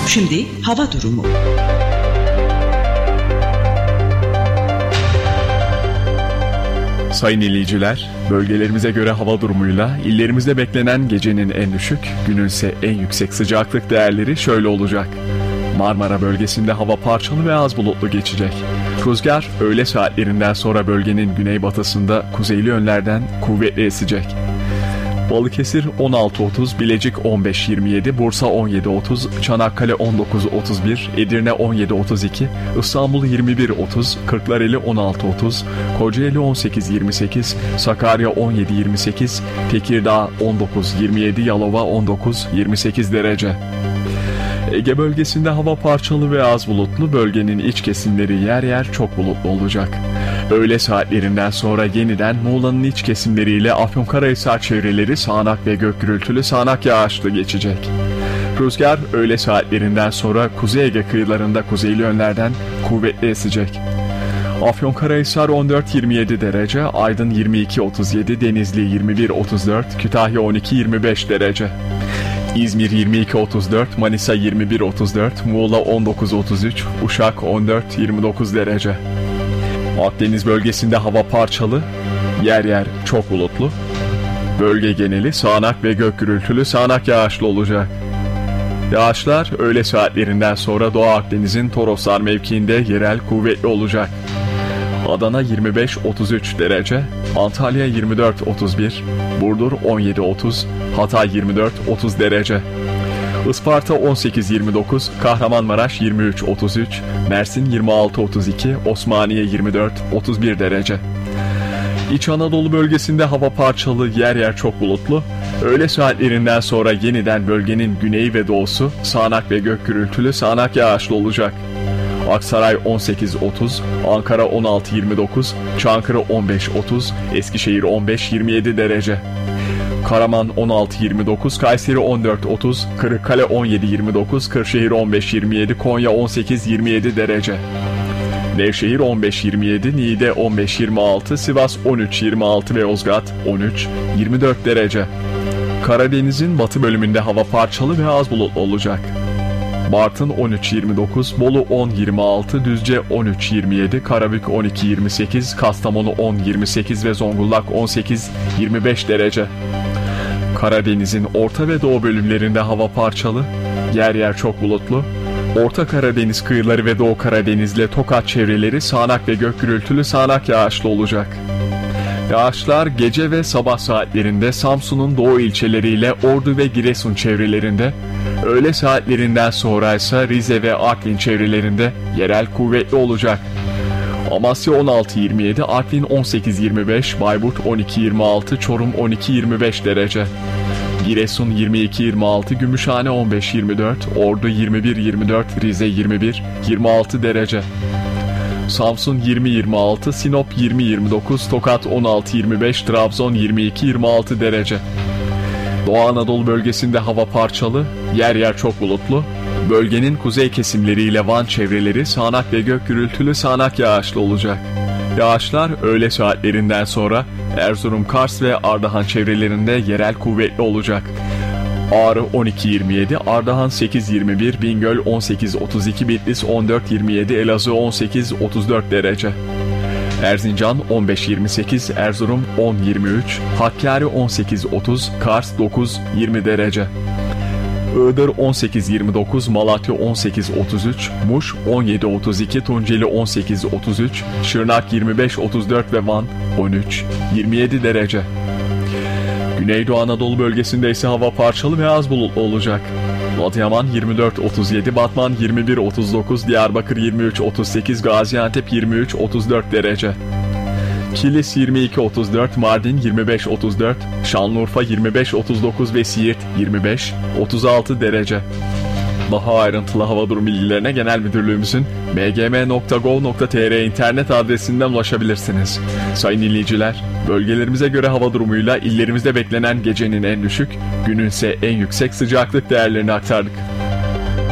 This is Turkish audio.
Şimdi hava durumu. Sayın dinleyiciler, bölgelerimize göre hava durumuyla illerimizde beklenen gecenin en düşük, günün ise en yüksek sıcaklık değerleri şöyle olacak. Marmara bölgesinde hava parçalı ve az bulutlu geçecek. Rüzgar öğle saatlerinden sonra bölgenin güneybatısında kuzeyli yönlerden kuvvetli esecek. Balıkesir 16.30, Bilecik 15.27, Bursa 17.30, Çanakkale 19.31, Edirne 17.32, İstanbul 21.30, Kırklareli 16.30, Kocaeli 18.28, Sakarya 17.28, Tekirdağ 19.27, Yalova 19.28 derece. Ege bölgesinde hava parçalı ve az bulutlu, bölgenin iç kesimleri yer yer çok bulutlu olacak. Öğle saatlerinden sonra yeniden Muğla'nın iç kesimleriyle Afyonkarahisar çevreleri sağanak ve gök gürültülü sağanak yağışlı geçecek. Rüzgar öğle saatlerinden sonra Kuzey Ege kıyılarında kuzeyli yönlerden kuvvetli esecek. Afyonkarahisar 14-27 derece, Aydın 22-37, Denizli 21-34, Kütahya 12-25 derece. İzmir 22-34, Manisa 21-34, Muğla 19-33, Uşak 14-29 derece. Akdeniz bölgesinde hava parçalı, yer yer çok bulutlu. Bölge geneli sağanak ve gök gürültülü sağanak yağışlı olacak. Yağışlar öğle saatlerinden sonra Doğu Akdeniz'in Toroslar mevkiinde yerel kuvvetli olacak. Adana 25-33 derece, Antalya 24-31, Burdur 17-30, Hatay 24-30 derece. Isparta 18-29, Kahramanmaraş 23-33, Mersin 26-32, Osmaniye 24-31 derece. İç Anadolu bölgesinde hava parçalı, yer yer çok bulutlu. Öğle saatlerinden sonra yeniden bölgenin güneyi ve doğusu sağanak ve gök gürültülü sağanak yağışlı olacak. Aksaray 18-30, Ankara 16-29, Çankırı 15-30, Eskişehir 15-27 derece. Karaman 16-29, Kayseri 14-30, Kırıkkale 17-29, Kırşehir 15-27, Konya 18-27 derece. Nevşehir 15-27, Niğde 15-26, Sivas 13-26 ve Yozgat 13-24 derece. Karadeniz'in batı bölümünde hava parçalı ve az bulutlu olacak. Bartın 13-29, Bolu 10-26, Düzce 13-27, Karabük 12-28, Kastamonu 10-28 ve Zonguldak 18-25 derece. Karadeniz'in orta ve doğu bölümlerinde hava parçalı, yer yer çok bulutlu. Orta Karadeniz kıyıları ve Doğu Karadeniz'le Tokat çevreleri sağanak ve gök gürültülü sağanak yağışlı olacak. Yağışlar gece ve sabah saatlerinde Samsun'un doğu ilçeleriyle Ordu ve Giresun çevrelerinde, öğle saatlerinden sonra ise Rize ve Artvin çevrelerinde yerel kuvvetli olacak. Amasya 16-27, Artvin 18-25, Bayburt 12-26, Çorum 12-25 derece. Giresun 22-26, Gümüşhane 15-24, Ordu 21-24, Rize 21-26 derece. Samsun 20-26, Sinop 20-29, Tokat 16-25, Trabzon 22-26 derece. Doğu Anadolu bölgesinde hava parçalı, yer yer çok bulutlu. Bölgenin kuzey kesimleriyle Van çevreleri sağanak ve gök gürültülü sağanak yağışlı olacak. Yağışlar öğle saatlerinden sonra Erzurum, Kars ve Ardahan çevrelerinde yerel kuvvetli olacak. Ağrı 12-27, Ardahan 8-21, Bingöl 18-32, Bitlis 14-27, Elazığ 18-34 derece. Erzincan 15-28, Erzurum 10-23, Hakkari 18-30, Kars 9-20 derece. Iğdır 18-29, Malatya 18-33, Muş 17-32, Tunceli 18-33, Şırnak 25-34 ve Van 13-27 derece. Güneydoğu Anadolu bölgesinde ise hava parçalı ve az bulutlu olacak. Adıyaman 24-37, Batman 21-39, Diyarbakır 23-38, Gaziantep 23-34 derece. Kilis 22-34, Mardin 25-34, Şanlıurfa 25-39 ve Siirt 25-36 derece. Daha ayrıntılı hava durumu bilgilerine Genel Müdürlüğümüzün mgm.gov.tr internet adresinden ulaşabilirsiniz. Sayın dinleyiciler, bölgelerimize göre hava durumuyla illerimizde beklenen gecenin en düşük, günün ise en yüksek sıcaklık değerlerini aktardık.